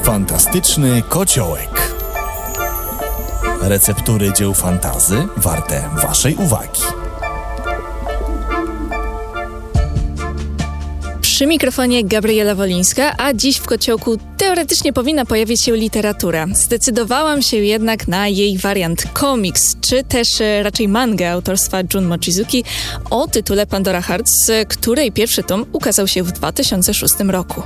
Fantastyczny kociołek. Receptury dzieł fantazy warte waszej uwagi. Przy mikrofonie Gabriela Wolińska, a dziś w kociołku teoretycznie powinna pojawić się literatura. Zdecydowałam się jednak na jej wariant komiks, czy też raczej mangę autorstwa Jun Mochizuki o tytule Pandora Hearts, której pierwszy tom ukazał się w 2006 roku.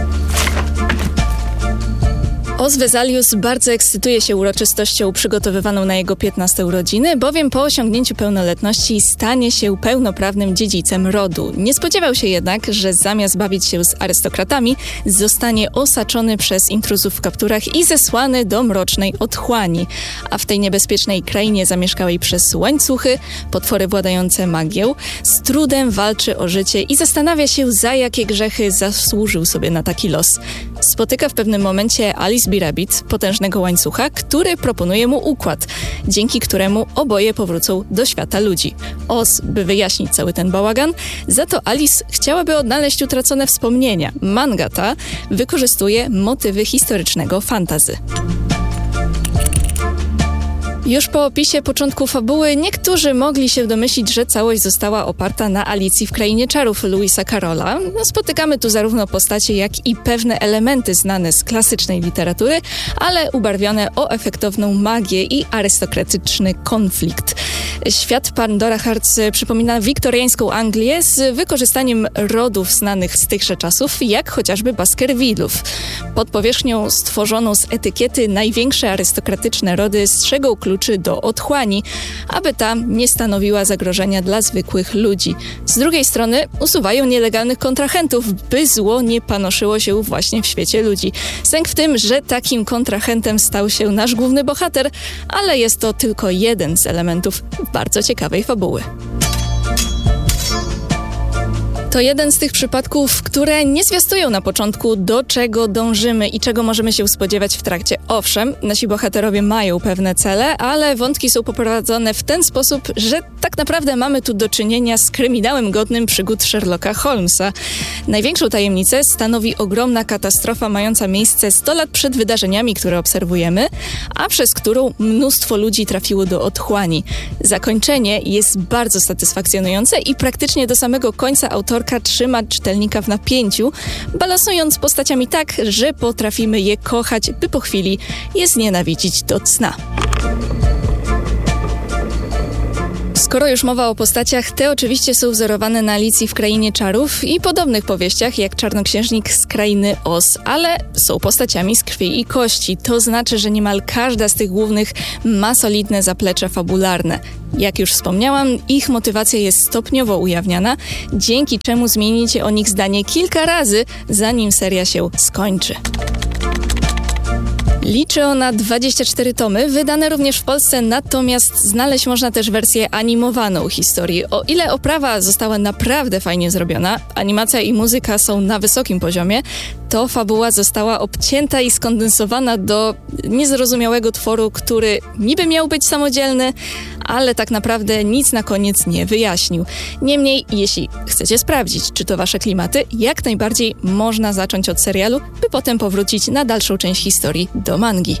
Oz Vesalius bardzo ekscytuje się uroczystością przygotowywaną na jego 15 urodziny, bowiem po osiągnięciu pełnoletności stanie się pełnoprawnym dziedzicem rodu. Nie spodziewał się jednak, że zamiast bawić się z arystokratami, zostanie osaczony przez intruzów w kapturach i zesłany do mrocznej otchłani. A w tej niebezpiecznej krainie zamieszkałej przez łańcuchy, potwory władające magią, z trudem walczy o życie i zastanawia się, za jakie grzechy zasłużył sobie na taki los. Spotyka w pewnym momencie Alice B-Rabbit, potężnego łańcucha, który proponuje mu układ, dzięki któremu oboje powrócą do świata ludzi. Oz, by wyjaśnić cały ten bałagan, za to Alice chciałaby odnaleźć utracone wspomnienia. Manga ta wykorzystuje motywy historycznego fantasy. Już po opisie początku fabuły niektórzy mogli się domyślić, że całość została oparta na Alicji w Krainie Czarów Lewisa Carrolla. Spotykamy tu zarówno postacie, jak i pewne elementy znane z klasycznej literatury, ale ubarwione o efektowną magię i arystokratyczny konflikt. Świat Pandora Hearts przypomina wiktoriańską Anglię z wykorzystaniem rodów znanych z tychże czasów, jak chociażby Baskervillów. Pod powierzchnią stworzoną z etykiety największe arystokratyczne rody strzegą kluczy do otchłani, aby ta nie stanowiła zagrożenia dla zwykłych ludzi. Z drugiej strony usuwają nielegalnych kontrahentów, by zło nie panoszyło się właśnie w świecie ludzi. Sęk w tym, że takim kontrahentem stał się nasz główny bohater, ale jest to tylko jeden z elementów bardzo ciekawej fabuły. To jeden z tych przypadków, które nie zwiastują na początku, do czego dążymy i czego możemy się spodziewać w trakcie. Owszem, nasi bohaterowie mają pewne cele, ale wątki są poprowadzone w ten sposób, że tak naprawdę mamy tu do czynienia z kryminałem godnym przygód Sherlocka Holmesa. Największą tajemnicę stanowi ogromna katastrofa mająca miejsce 100 lat przed wydarzeniami, które obserwujemy, a przez którą mnóstwo ludzi trafiło do otchłani. Zakończenie jest bardzo satysfakcjonujące i praktycznie do samego końca autorka trzyma czytelnika w napięciu, balansując postaciami tak, że potrafimy je kochać, by po chwili je znienawidzić do cna. Skoro już mowa o postaciach, te oczywiście są wzorowane na Alicji w Krainie Czarów i podobnych powieściach, jak Czarnoksiężnik z Krainy Oz, ale są postaciami z krwi i kości. To znaczy, że niemal każda z tych głównych ma solidne zaplecze fabularne. Jak już wspomniałam, ich motywacja jest stopniowo ujawniana, dzięki czemu zmienicie o nich zdanie kilka razy, zanim seria się skończy. Liczy ona 24 tomy, wydane również w Polsce, natomiast znaleźć można też wersję animowaną historii. O ile oprawa została naprawdę fajnie zrobiona, animacja i muzyka są na wysokim poziomie, to fabuła została obcięta i skondensowana do niezrozumiałego tworu, który niby miał być samodzielny, ale tak naprawdę nic na koniec nie wyjaśnił. Niemniej, jeśli chcecie sprawdzić, czy to wasze klimaty, jak najbardziej można zacząć od serialu, by potem powrócić na dalszą część historii do mangi.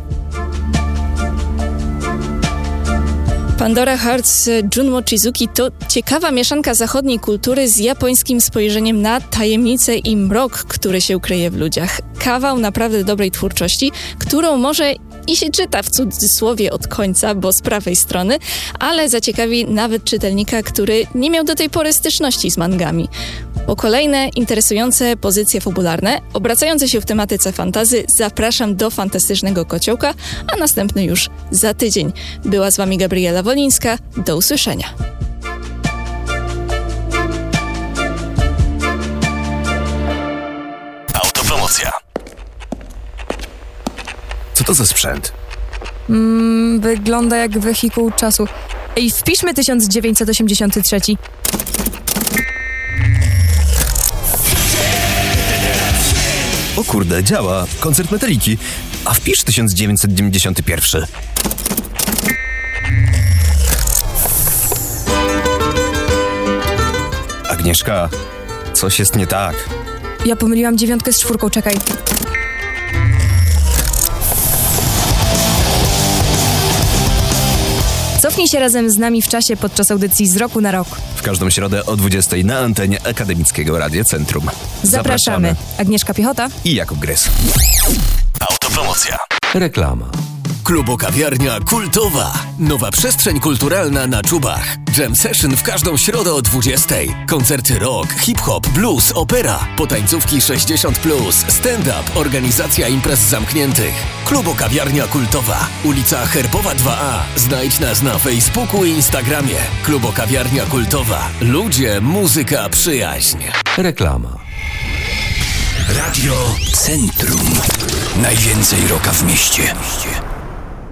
Pandora Hearts Jun Mochizuki to ciekawa mieszanka zachodniej kultury z japońskim spojrzeniem na tajemnicę i mrok, który się kryje w ludziach. Kawał naprawdę dobrej twórczości, którą może i się czyta w cudzysłowie od końca, bo z prawej strony, ale zaciekawi nawet czytelnika, który nie miał do tej pory styczności z mangami. Po kolejne interesujące pozycje fabularne, obracające się w tematyce fantasy, zapraszam do Fantastycznego Kociołka, a następny już za tydzień. Była z wami Gabriela Wolińska. Do usłyszenia. Autopromocja. Co to za sprzęt? Wygląda jak wehikuł czasu. Ej, wpiszmy 1983. O kurde, działa. Koncert Metaliki. A wpisz 1991. Agnieszka, coś jest nie tak. Ja pomyliłam 9 z 4, czekaj. Cofnij się razem z nami w czasie podczas audycji Z roku na rok. W każdą środę o 20 na antenie Akademickiego Radia Centrum. Zapraszamy. Agnieszka Piechota I Jakub Grys. Autopromocja. Reklama. Klubo-kawiarnia kultowa. Nowa przestrzeń kulturalna na Czubach. Jam session w każdą środę o 20. Koncerty rock, hip-hop, blues, opera. Potańcówki 60+, stand-up, organizacja imprez zamkniętych. Klubo-kawiarnia kultowa. Ulica Herbowa 2A. Znajdź nas na Facebooku i Instagramie. Klubo-kawiarnia kultowa. Ludzie, muzyka, przyjaźń. Reklama. Radio Centrum. Najwięcej rocka w mieście.